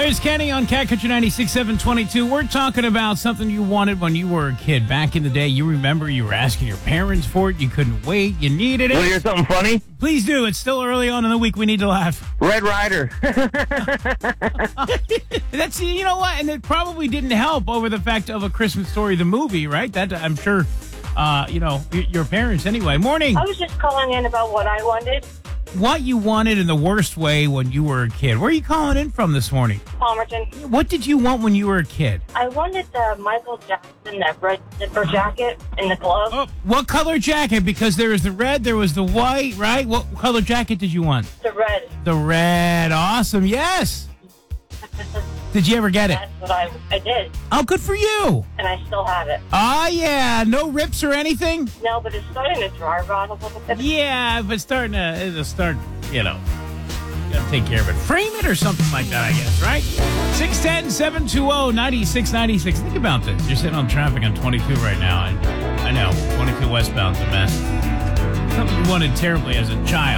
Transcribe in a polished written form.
is Kenny on Cat Country 96.722. We're talking about something you wanted when you were a kid. Back in the day, you remember you were asking your parents for it. You couldn't wait. You needed it. Want to hear something funny? Please do. It's still early on in the week. We need to laugh. Red Ryder. That's, you know what? And it probably didn't help over the fact of A Christmas Story, the movie, right? That I'm sure, your parents anyway. Morning. I was just calling in about what I wanted. What you wanted in the worst way when you were a kid. Where are you calling in from this morning? Palmerton. What did you want when you were a kid? I wanted the Michael Jackson, that red zipper jacket and the glove. Oh, what color jacket? Because there was the red, there was the white, right? What color jacket did you want? The red. The red. Awesome. Yes. Did you ever get it? That's what I did. Oh, good for you. And I still have it. Oh, yeah. No rips or anything? No, but it's starting to dry rot a little bit. Yeah, but it'll start, you gotta take care of it. Frame it or something like that, I guess, right? 610-720-9696. Think about this. You're sitting on traffic on 22 right now. I know, 22 westbound's a mess. Something you wanted terribly as a child.